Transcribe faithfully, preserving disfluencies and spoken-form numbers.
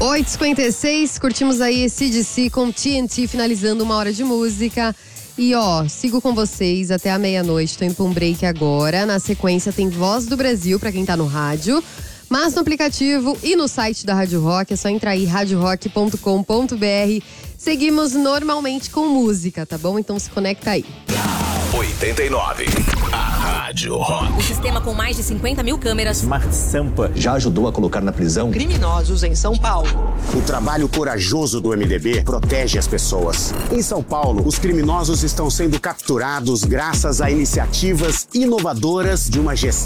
oito e cinquenta e seis, curtimos aí C D C com T N T, finalizando uma hora de música. E ó, sigo com vocês até a meia-noite, tô indo pra um break agora. Na sequência tem Voz do Brasil pra quem tá no rádio. Mas no aplicativo e no site da Rádio Rock é só entrar aí, rádio rock ponto com ponto b r. Seguimos normalmente com música, tá bom? Então se conecta aí. oitenta e nove, a Rádio Rock. O sistema com mais de cinquenta mil câmeras. Smart Sampa já ajudou a colocar na prisão criminosos em São Paulo. O trabalho corajoso do M D B protege as pessoas. Em São Paulo, os criminosos estão sendo capturados graças a iniciativas inovadoras de uma gestão